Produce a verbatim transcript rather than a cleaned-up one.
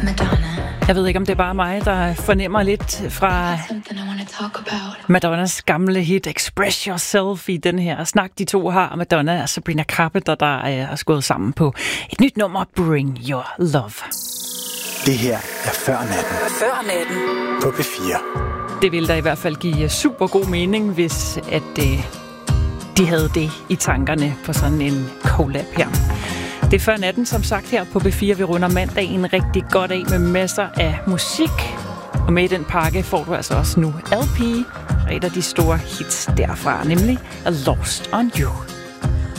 Jeg ved ikke, om det er bare mig, der fornemmer lidt fra Madonnas gamle hit Express Yourself i den her snak, de to har. Madonna og Sabrina Carpenter, der er gået sammen på et nyt nummer, Bring Your Love. Det her er Før Natten. Før Natten. På P fire. Det ville da i hvert fald give super god mening, hvis at øh, de havde det i tankerne på sådan en collab her. Det er Før Natten, som sagt, her på P fire. Vi runder mandagen rigtig godt af med masser af musik. Og med i den pakke får du altså også nu L P, og et af de store hits derfra, nemlig A Lost on You.